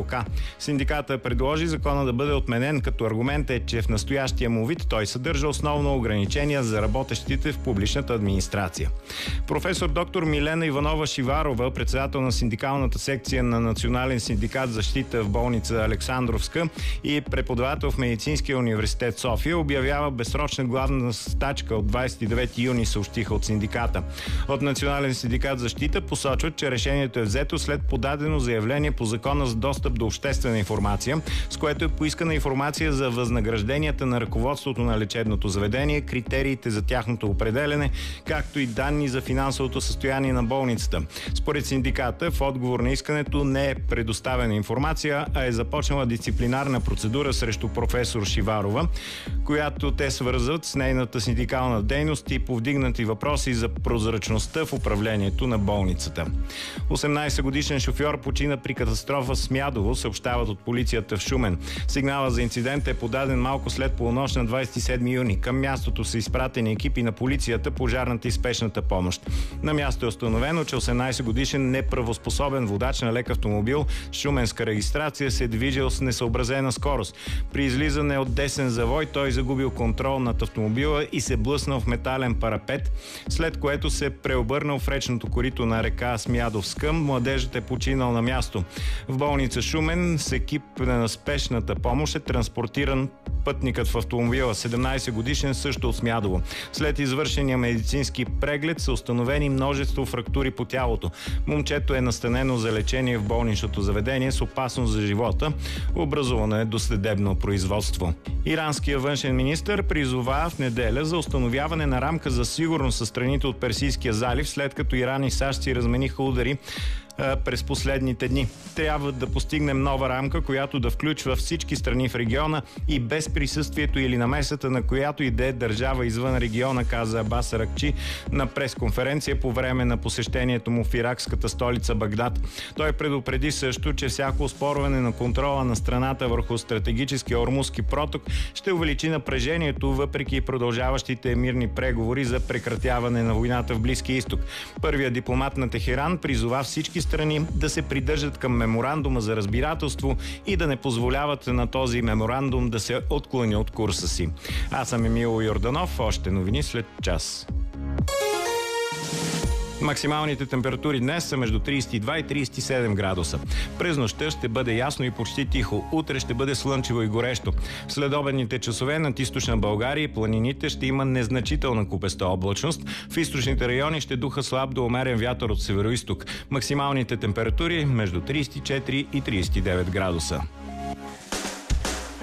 НЛК. Синдиката предложи закона да бъде отменен, като аргумент е, че в настоящия му вид той съдържа основно ограничения за работещите в публичната администрация. Професор доктор Милена Иванова Шиварова, председател на синдикалната секция на Национален синдикат защита в болница Александровска и преподавател в Медицинския университет София, обявява безсрочна гладна стачка от 29 юни, съобщиха от синдиката. От Национален синдикат защита посочват, че решението е взето след подадено заявление по закона за достъп до обществена информация, с което е поискана информация за възнагражденията на ръководството на лечебното заведение, критериите за тяхното определене, както и данни за финансовото състояние на болницата. Според синдиката, в отговор на искането не е предоставена информация, а е започнала дисциплинарна процедура срещу професор Шиварова, която те свързват с нейната синдикална дейност и повдигнати въпроси за прозрачността в управлението на болницата. 18-годишен шофьор почина при катастрофа в Смядово, съобщават от полицията в Шумен. Сигнала за инцидент е подаден малко след полунощ на 27 юни. Към мястото са изпратени екипи на полицията, пожарната и спешната помощ. На място е установено, че 18-годишен неправоспособен водач на лек автомобил с шуменска регистрация се е движил с несъобразена скорост. При излизане от десен завой той загубил контрол над автомобила и се блъснал в метален парапет, след което се преобърнал в речното корито на река Смядовска. Младежът е починал на място. В болница Шумен с екип на спешната помощ е транспортиран пътникът в автомобила, 17 годишен, също от Смядово. След извършения медицински преглед са установени множество фрактури по тялото. Момчето е настанено за лечение в болничното заведение с опасност за живота. Образувано е досъдебно производство. Иранският външен министър призова в неделя за установяване на рамка за сигурност със страните от Персийския залив, след като Иран и САЩ си размениха удари през последните дни. Трябва да постигнем нова рамка, която да включва всички страни в региона и без присъствието или намесата на която и да е държава извън региона, каза Абас Аракчи на пресконференция по време на посещението му в иракската столица Багдад. Той предупреди също, че всяко оспорване на контрола на страната върху стратегическия Ормузски проток ще увеличи напрежението, въпреки продължаващите мирни преговори за прекратяване на войната в Близкия изток. Първият дипломат на Техеран призова всички страни да се придържат към меморандума за разбирателство и да не позволяват на този меморандум да се отклони от курса си. Аз съм Емил Йорданов. Още новини след час. Максималните температури днес са между 32 и 37 градуса. През нощта ще бъде ясно и почти тихо. Утре ще бъде слънчево и горещо. В следобедните часове над източна България и планините ще има незначителна купеста облачност. В източните райони ще духа слаб до умерен вятър от североизток. Максималните температури между 34 и 39 градуса.